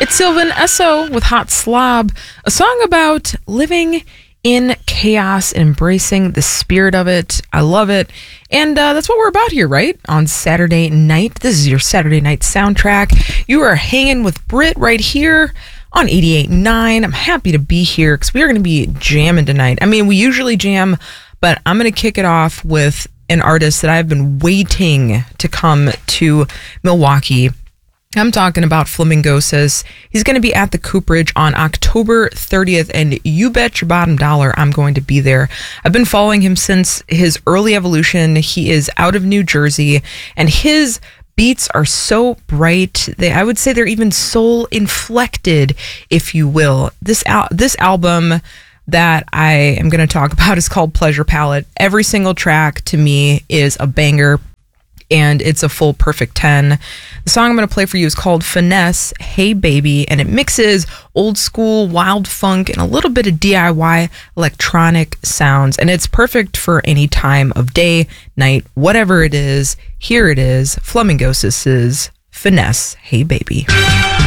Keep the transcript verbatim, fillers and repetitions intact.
It's Sylvan Esso with Hot Slob, a song about living in chaos and embracing the spirit of it. I love it. And uh, that's what we're about here, right? On Saturday night. This is your Saturday night soundtrack. You are hanging with Britt right here on eighty-eight point nine. I'm happy to be here because we are going to be jamming tonight. I mean, we usually jam, but I'm going to kick it off with an artist that I've been waiting to come to Milwaukee. I'm talking about Flamingosis. He's going to be at the Cooperage on October thirtieth, and you bet your bottom dollar I'm going to be there. I've been following him since his early evolution. He is out of New Jersey, and his beats are so bright. They, I would say they're even soul inflected, if you will. This al- this album that I am going to talk about is called Pleasure Palette. Every single track to me is a banger, and it's a full perfect ten. The song I'm going to play for you is called Finesse, Hey Baby, and it mixes old school wild funk and a little bit of D I Y electronic sounds, and it's perfect for any time of day, night, whatever it is. Here it is, Flamingosis' Finesse, Hey Baby.